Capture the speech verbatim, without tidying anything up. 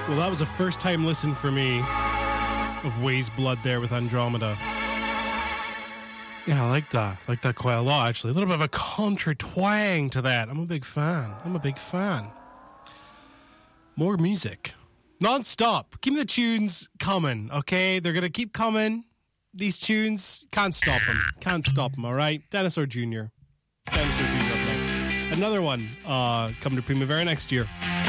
Well, that was a first time listen for me of Ways Blood there with Andromeda. Yeah, I like that. I like that quite a lot, actually. A little bit of a contra twang to that. I'm a big fan. I'm a big fan. More music. Non-stop. Keep the tunes coming, okay? They're going to keep coming. These tunes, can't stop them. Can't stop them, all right? Dinosaur Junior Dinosaur Junior up next. Another one uh, coming to Primavera next year.